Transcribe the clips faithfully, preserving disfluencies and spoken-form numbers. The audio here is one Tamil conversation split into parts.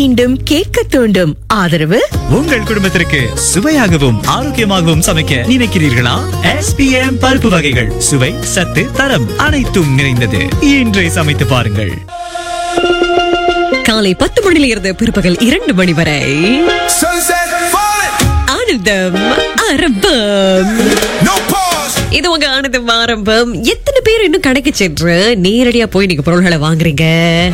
மீண்டும் கேட்க தூண்டும் ஆதரவு. உங்கள் குடும்பத்திற்கு சுவையாகவும் ஆரோக்கியமாகவும் சமைக்க நினைக்கிறீர்களா? எஸ் பி எம் பருப்பு வகைகள் சுவை, சத்து, தரம் அனைத்தும் நிறைந்தது. இன்றே சமைத்து பாருங்கள். காலை பத்து மணியில இருந்து பிற்பகல் இரண்டு மணி வரை ஆனந்தம் ஆரம்பம். இது உங்க ஆனந்தம் ஆரம்பம். எத்தனை பேர் இன்னும் கடைக்கு சென்று நேரடியா போய் நீங்க பொருள்களை வாங்குறீங்க?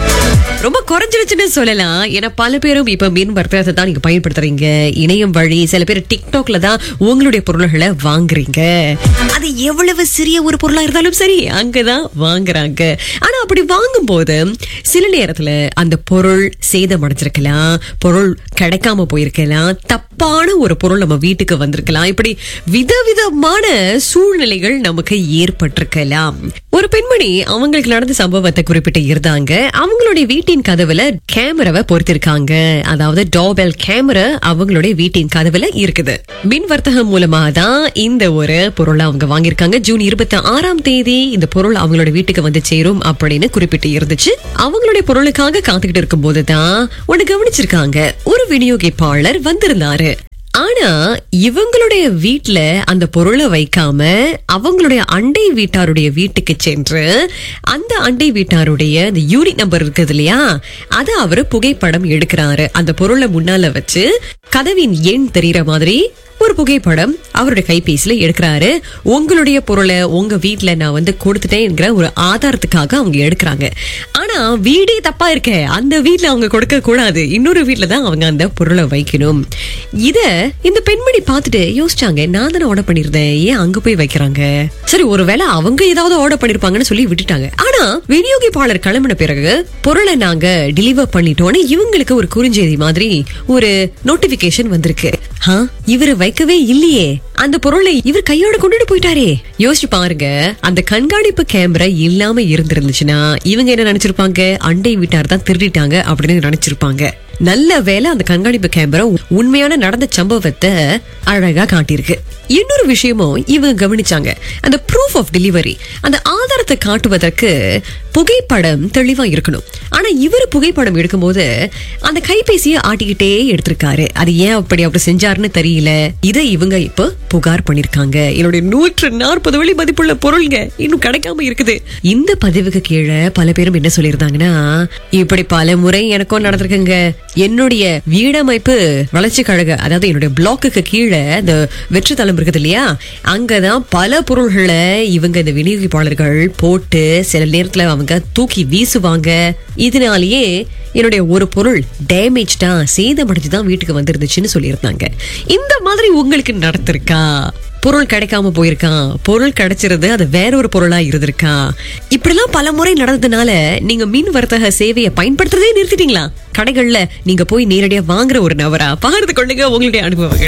ரொம்ப குறைஞ்சிருச்சுன்னு சொல்லலாம். ஏன்னா பல பேரும் இப்ப மின் வர்த்தகத்தை தான் நீங்க பயன்படுத்துறீங்க. இணையம் வழி சில பேர் டிக்டாக்ல தான் உங்களுடைய பொருள்களை வாங்குறீங்க. அது எவ்வளவு சிறிய ஒரு பொருளா இருந்தாலும் சரி அங்கதான் வாங்குறாங்க. ஆனா அப்படி வாங்கும் போது சில நேரத்துல அந்த பொருள் சேதம் அடைஞ்சிருக்கலாம், பொருள் கிடைக்காம போயிருக்கலாம், தப்பான ஒரு பொருள் நம்ம வீட்டுக்கு வந்திருக்கலாம். இப்படி விதவிதமான சூழ்நிலைகள் நமக்கு ஏற்பட்டிருக்கலாம். ஒரு பெண்மணி அவங்களுக்கு நடந்த சம்பவத்தை குறிப்பிட்டு இருந்தாங்க. அவங்களுடைய வீட்டின் கதவுல கேமராவை பொறுத்திருக்காங்க. அதாவது டோர்பெல் கேமரா அவங்களுடைய வீட்டின் கதவுல இருக்குது. மின் வர்த்தகம் மூலமா தான் இந்த ஒரு பொருளை அவங்க வாங்கியிருக்காங்க. ஜூன் இருபத்தி ஆறாம் தேதி இந்த பொருள் அவங்களோட வீட்டுக்கு வந்து சேரும் அப்படின்னு குறிப்பிட்டு இருந்துச்சு. அவங்களுடைய பொருளுக்காக காத்துக்கிட்டு இருக்கும் போதுதான் ஒண்ணு கவனிச்சிருக்காங்க. ஒரு விநியோகிப்பாளர் வந்திருந்தாரு. ஆனா இவங்களுடைய வீட்டுல அந்த பொருளை வைக்காம அவங்களுடைய அண்டை வீட்டாருடைய வீட்டுக்கு சென்று அந்த அண்டை வீட்டாருடைய அந்த யூனிட் நம்பர் இருக்குது இல்லையா, அத அவரு புகைப்படம் எடுக்கிறாரு. அந்த பொருளை முன்னால வச்சு கதவின் எண் தெரியற மாதிரி ஒரு புகைப்படம் அவருடைய கைபேசியில எடுக்கிறாரு. உங்களுடைய பொருளை உங்க வீட்டுல நான் வந்து கொடுத்துட்டேங்கிற ஒரு ஆதாரத்துக்காக அவங்க எடுக்கிறாங்க. ஆனா வீடே தப்பா இருக்க, அந்த வீட்டுல அவங்க கொடுக்க கூடாது, இன்னொரு வீட்டுல தான் அவங்க அந்த பொருளை வைக்கணும். இத இந்த பெண்மணி பார்த்துட்டு யோசிச்சாங்க, நான் தானே ஆர்டர் பண்ணிருந்தேன், ஏன் அங்க போய் வைக்கிறாங்க? சரி, ஒருவேளை அவங்க ஏதாவது ஆர்டர் பண்ணிருப்பாங்கன்னு சொல்லி விட்டுட்டாங்க. ஆனா விநியோகிப்பாளர் கிளம்பின பிறகு பொருளை நாங்க டெலிவர் பண்ணிட்டோன்னு இவங்களுக்கு ஒரு குறுஞ்செய்தி மாதிரி ஒரு நோட்டிபிகேஷன் வந்திருக்கு. இவரு வைக்கவே இல்லையே, அந்த பொருளை இவர் கையோட கொண்டுட்டு போயிட்டாரே. யோசிச்சு பாருங்க, அந்த கண்காணிப்பு கேமரா இல்லாம இருந்திருந்துச்சுன்னா இவங்க என்ன நினைச்சிருப்பாங்க? அண்டை வீட்டார் தான் திருடிட்டாங்க அப்படின்னு நினைச்சிருப்பாங்க. நல்ல வேளை அந்த கண்காணிப்பு கேமரா உண்மையான நடந்த சம்பவத்தை அழகா காட்டியிருக்கு. இன்னொரு விஷயமும் இவங்க கவனிச்சாங்க, அந்த ப்ரூஃப் ஆஃப் டெலிவரி, அந்த ஆதாரத்தை காட்டுவதற்கு புகைப்படம் தெளிவா இருக்கணும். ஆனா இவரு புகைப்படம் எடுக்கும் போது அந்த கைபேசியை ஆட்டிக்கிட்டே எடுத்திருக்காரு. அது ஏன் அப்படி அப்படி செஞ்சாருன்னு தெரியல. இதை இவங்க இப்ப புகார் பண்ணிருக்காங்க. என்னுடைய நூற்று நாற்பது வெள்ளி மதிப்புள்ள பொருள்ங்க இன்னும் கிடைக்காம இருக்குது. இந்த பதிவுக்கு கீழே பல பேரும் என்ன சொல்லியிருந்தாங்கன்னா, இப்படி பல முறை எனக்கும் நடந்திருக்குங்க. என்னுடைய வீடமைப்பு வளர்ச்சி கழக, அதாவது என்னுடைய பிளாக்குக்கு கீழே இந்த வெற்றி தளம் இருக்குது இல்லையா, அங்கதான் பல பொருள்களை இவங்க இந்த விநியோகிப்பாளர்கள் போட்டு சில நேரத்துல அவங்க தூக்கி வீசுவாங்க. இதனாலேயே என்னுடைய ஒரு பொருள் டேமேஜ்டா சேதமடைஞ்சுதான் வீட்டுக்கு வந்துருந்துச்சுன்னு சொல்லியிருந்தாங்க. இந்த மாதிரி உங்களுக்கு நடத்திருக்கா? பொருள் கிடைக்காம போயிருக்கான், பொருள் கிடைச்சிருது அது வேற ஒரு பொருளா இருந்திருக்கா? இப்படிலாம் பல முறை நடந்ததுனால நீங்க மின் வர்த்தக சேவையை பயன்படுத்துறதே நிறுத்திட்டீங்களா? கடைகள்ல நீங்க போய் நேரடியா வாங்குற ஒரு நபரா? பகிர்ந்து கொள்ளுங்க உங்களுடைய அனுபவங்கள்.